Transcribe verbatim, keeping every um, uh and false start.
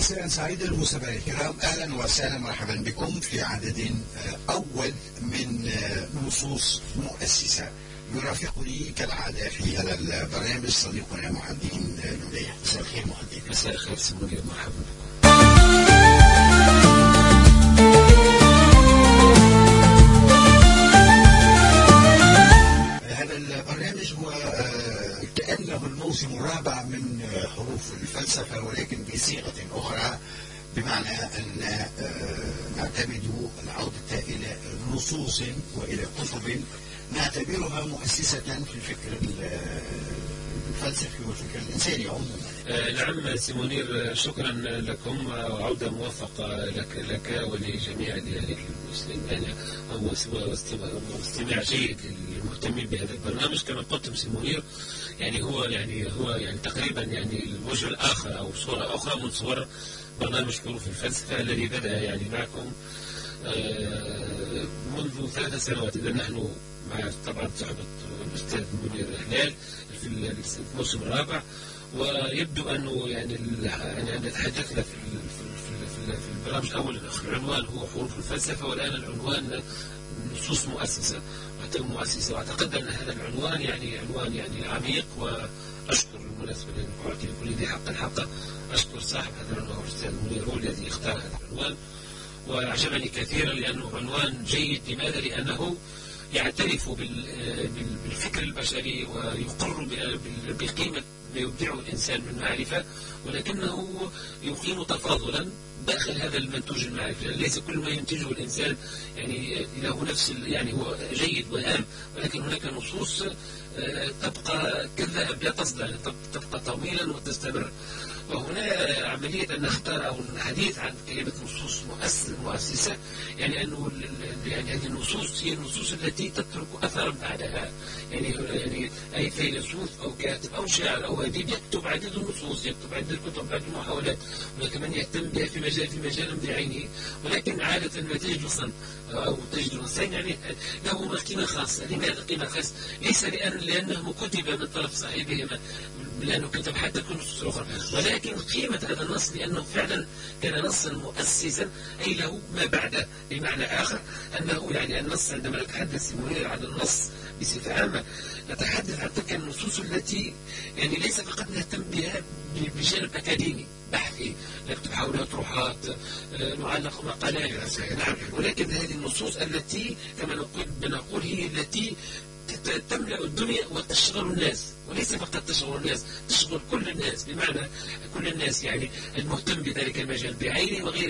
مساء سعيدا للمستمعين الكرام، اهلا وسهلا مرحبا بكم في عدد اول من نصوص مؤسسه. يرافقني كالعاده في هذا البرنامج صديقنا محي الدين لوليه. مساء الخير محي الدين. مساء الخير سمونير، مرحبا بكم. هذا البرنامج هو كأنه الموسم الرابع من حروف الفلسفة، ولكن بصيغة أخرى، بمعنى أن نعتمد العودة إلى نصوص وإلى كتب نعتبرها مؤسسة في الفكر الفلسفي والفكر الإنساني عموما. آه نعم سيمونير، شكرا لكم وعودة موفقة لك لك ولجميع المسلمين واستماع جيد للمهتمين بهذا البرنامج. كما قلتم سيمونير، يعني هو يعني هو يعني تقريبا يعني الوجه الآخر أو صورة أخرى من صور برنامج حروف الفلسفة الذي بدأ يعني معكم آه منذ ثلاث سنوات. إذا نحن مع طبعا صحبة الأستاذ منير هلال في الموسم الرابع، ويبدو أنه يعني يعني تحدثنا في في البرنامج الأول العنوان هو حروف الفلسفة، والآن العنوان نصوص مؤسسة مؤسسة وأعتقد أن هذا العنوان يعني عنوان يعني عميق. وأشكر بالمناسبة لأنه أعطي كل ذي حق الحق، أشكر صاحب هذا العنوان الأستاذ منير هو الذي اختار هذا العنوان، وأعجبني كثيرا لأنه عنوان جيد. لماذا؟ لأنه يعترف بالفكر البشري ويقر بقيمة ما يبدعه الإنسان من معرفة، ولكنه يقيم تفاضلا داخل هذا المنتوج المعرفي. ليس كل ما ينتجه الإنسان يعني له نفس يعني هو جيد وهام، ولكن هناك نصوص تبقى كالذهب لا تصدع، تبقى طويلا وتستمر. وهنا عملية أن نختار أو الحديث عن كلمة نصوص مؤسسة، يعني أنه يعني هذه النصوص هي النصوص التي تترك أثرا بعدها. يعني يعني أي فيلسوف أو كاتب أو شاعر أو أديب يكتب عدد النصوص، يكتب عدة كتب، عدة محاولات، ولكن من يهتم بها في مجال في مجال بعينه، ولكن عادة ما تجد نصا أو تجد نصين يعني له قيمة خاصة. لماذا قيمة خاصة؟ ليس لأن لأنه كتب من طرف صاحبهما لأنه كتب حتى كل نصوص أخرى، ولكن قيمة هذا النص لأنه فعلا كان نصا مؤسسا، أي له ما بعد. بمعنى آخر أنه يعني النص، عندما نتحدث سيمونير عن النص بصفة عامة نتحدث عن تلك النصوص التي يعني ليس فقط نهتم بها بجانب أكاديمي بحثي، نكتب حولها أطروحات، نعلق مقالات، نعم، ولكن هذه النصوص التي كما نقول بنقول هي التي تملأ الدنيا وتشغل الناس، وليس فقط تشغل الناس، تشغل كل الناس. بمعنى كل الناس يعني المهتم بذلك المجال بعينه وغيره.